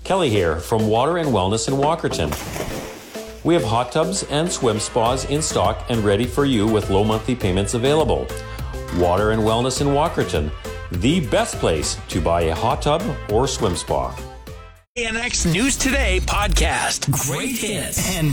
Kelly here from Water and Wellness in Walkerton. We have hot tubs and swim spas in stock and ready for you with low monthly payments available. Water and Wellness in Walkerton, the best place to buy a hot tub or swim spa. KNX News Today podcast. Great hits and